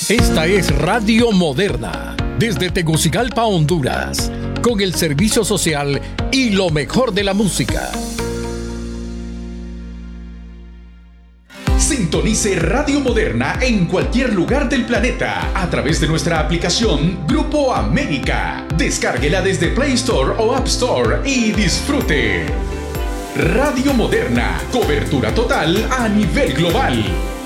Esta es Radio Moderna, desde Tegucigalpa, Honduras, con el servicio social y lo mejor de la música. Sintonice Radio Moderna en cualquier lugar del planeta a través de nuestra aplicación Grupo América. Descárguela desde Play Store o App Store y disfrute. Radio Moderna, cobertura total a nivel global.